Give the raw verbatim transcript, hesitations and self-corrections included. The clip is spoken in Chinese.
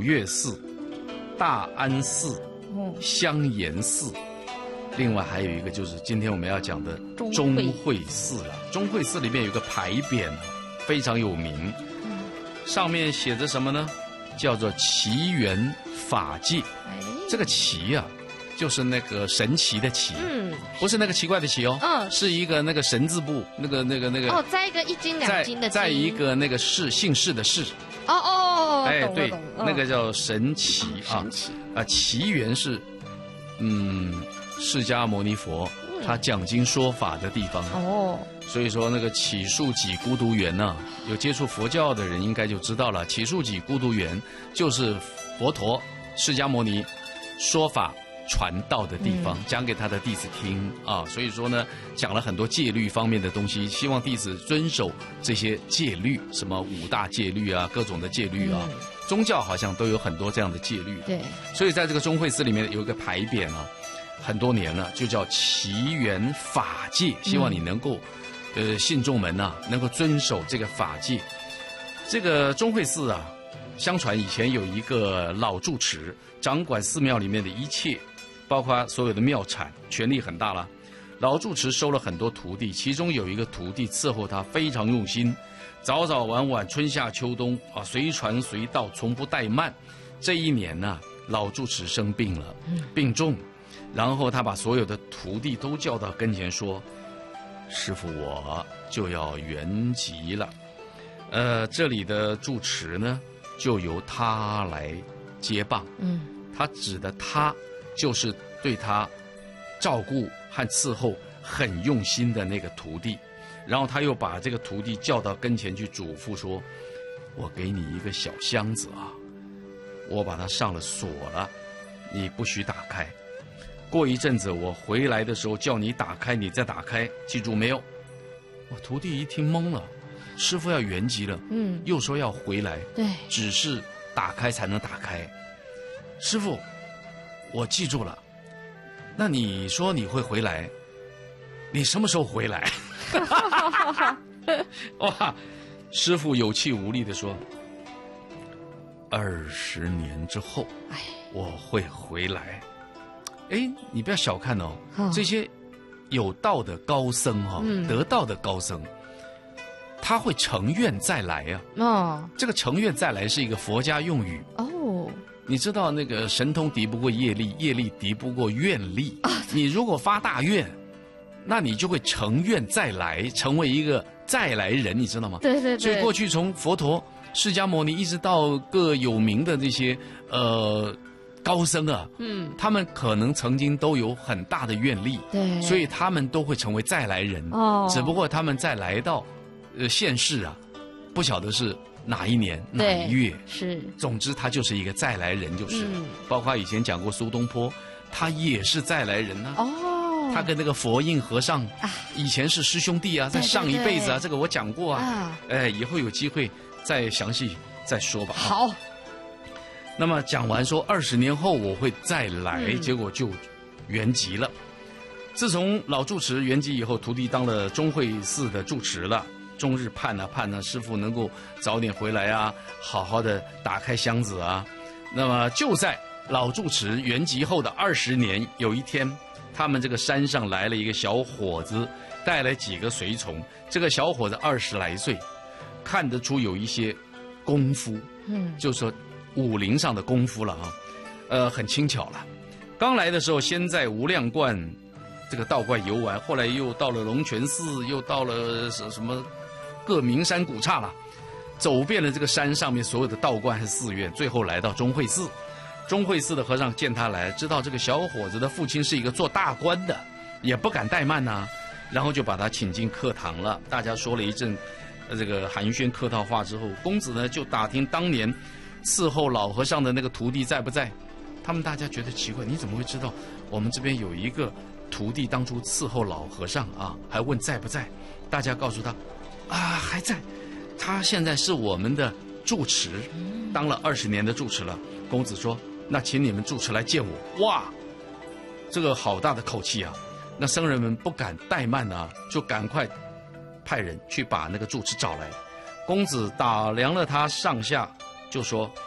岳寺、大安寺、香岩寺，另外还有一个就是今天我们要讲的中会寺了。中会寺里面有个牌匾啊，非常有名，上面写着什么呢？叫做奇缘法界。这个奇啊，就是那个神奇的奇，嗯，不是那个奇怪的奇哦，嗯，是一个那个神字部，那个那个那个哦，再一个一斤两斤的斤， 再一个那个氏姓氏的氏， 哦哦， 哎对，那个叫神奇啊，神奇啊，奇缘是嗯释迦牟尼佛他讲经说法的地方哦，所以说那个起树给孤独园呢，有接触佛教的人应该就知道了，起树给孤独园就是佛陀释迦牟尼说法传道的地方，讲给他的弟子听啊，所以说呢，讲了很多戒律方面的东西，希望弟子遵守这些戒律，什么五大戒律啊，各种的戒律啊，嗯、宗教好像都有很多这样的戒律。对，所以在这个中会寺里面有一个牌匾啊，很多年了，就叫奇缘法界，希望你能够，嗯、呃，信众们呐、啊，能够遵守这个法界。这个中会寺啊，相传以前有一个老住持，掌管寺庙里面的一切。包括所有的庙产，权力很大了。老住持收了很多徒弟，其中有一个徒弟伺候他非常用心，早早晚晚，春夏秋冬啊，随传随到，从不怠慢。这一年呢、啊，老住持生病了，病重，然后他把所有的徒弟都叫到跟前说：“师父，我就要圆寂了。”呃，这里的住持呢，就由他来接棒。嗯，他指的他。就是对他照顾和伺候很用心的那个徒弟，然后他又把这个徒弟叫到跟前去嘱咐说：“我给你一个小箱子啊，我把它上了锁了，你不许打开。过一阵子我回来的时候叫你打开，你再打开，记住没有？”我徒弟一听懵了，师父要圆寂了，嗯，又说要回来，对，只是打开才能打开。师父，我记住了，那你说你会回来，你什么时候回来？哇，师父有气无力地说：“二十年之后，我会回来。”哎，你不要小看哦，哦这些有道的高僧哈、哦，嗯、得道的高僧，他会成愿再来啊。哦，这个成愿再来是一个佛家用语哦。你知道那个神通敌不过业力，业力敌不过愿力。你如果发大愿，那你就会成愿再来，成为一个再来人，你知道吗？对对对。所以过去从佛陀、释迦牟尼一直到各有名的这些呃高僧啊，嗯，他们可能曾经都有很大的愿力，对，所以他们都会成为再来人。哦，只不过他们再来到呃现世啊，不晓得是哪一年哪一月，是，总之他就是一个再来人，就是，嗯、包括以前讲过苏东坡，他也是再来人啊。哦，他跟那个佛印和尚啊，以前是师兄弟啊，在上一辈子啊，这个我讲过啊。啊，哎，以后有机会再详细再说吧。好。那么讲完说二十年后我会再来，嗯、结果就圆寂了。自从老住持圆寂以后，徒弟当了中会寺的住持了。终日盼啊盼啊，师父能够早点回来啊，好好的打开箱子啊。那么就在老住持圆寂后的二十年，有一天，他们这个山上来了一个小伙子，带来几个随从。这个小伙子二十来岁，看得出有一些功夫，嗯，就是说武林上的功夫了啊，呃，很轻巧了。刚来的时候，先在无量观这个道观游玩，后来又到了龙泉寺，又到了什什么各名山古刹了，走遍了这个山上面所有的道观和寺院，最后来到中会寺。中会寺的和尚见他来，知道这个小伙子的父亲是一个做大官的，也不敢怠慢呐、啊，然后就把他请进课堂了。大家说了一阵呃这个寒暄客套话之后，公子呢就打听当年伺候老和尚的那个徒弟在不在。他们大家觉得奇怪，你怎么会知道我们这边有一个徒弟当初伺候老和尚啊？还问在不在？大家告诉他，啊还在，他现在是我们的住持，当了二十年的住持了。公子说，那请你们住持来见我。哇，这个好大的口气啊！那僧人们不敢怠慢啊，就赶快派人去把那个住持找来。公子打量了他上下，就说，